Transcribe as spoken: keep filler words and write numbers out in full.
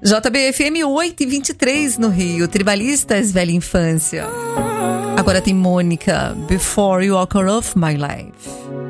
J B F M oito e vinte e três no Rio. Tribalistas, velha infância. Agora tem Mônica, Before You Walk Out of My Life.